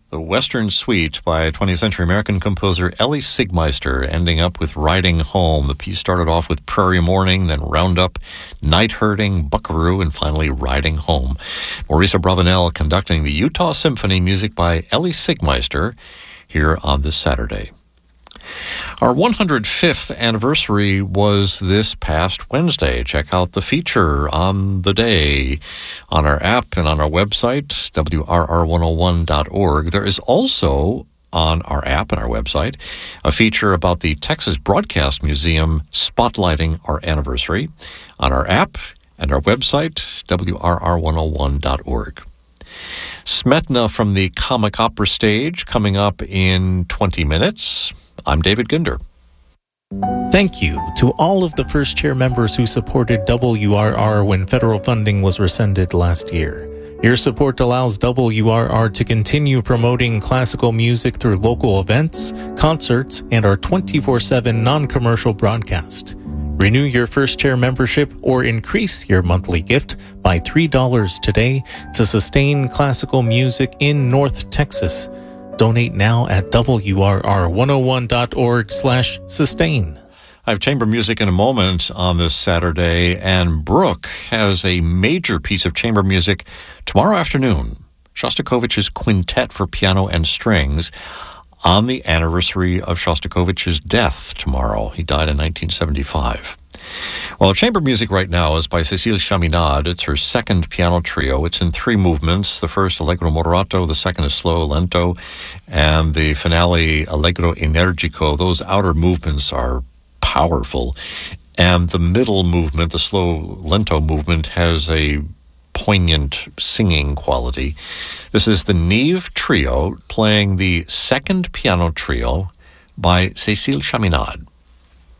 The Western Suite by 20th century American composer Elie Siegmeister, ending up with Riding Home. The piece started off with Prairie Morning, then Roundup, Night Herding, Buckaroo, and finally Riding Home. Maurice Abravanel conducting the Utah Symphony, music by Elie Siegmeister, here on this Saturday. Our 105th anniversary was this past Wednesday. Check out the feature on the day on our app and on our website, WRR101.org. There is also on our app and our website a feature about the Texas Broadcast Museum spotlighting our anniversary on our app and our website, WRR101.org. Smetna from the Comic Opera stage coming up in 20 minutes. I'm David Gunder. Thank you to all of the First Chair members who supported WRR when federal funding was rescinded last year. Your support allows WRR to continue promoting classical music through local events, concerts, and our 24/7 non-commercial broadcast. Renew your First Chair membership or increase your monthly gift by $3 today to sustain classical music in North Texas. Donate now at WRR101.org/sustain. I have chamber music in a moment on this Saturday, and Brooke has a major piece of chamber music tomorrow afternoon. Shostakovich's Quintet for Piano and Strings on the anniversary of Shostakovich's death tomorrow. He died in 1975. Well, chamber music right now is by Cécile Chaminade. It's her second piano trio. It's in 3 movements. The first, Allegro Moderato. The second is Slow Lento. And the finale, Allegro Energico. Those outer movements are powerful. And the middle movement, the Slow Lento movement, has a poignant singing quality. This is the Neve Trio playing the second piano trio by Cécile Chaminade.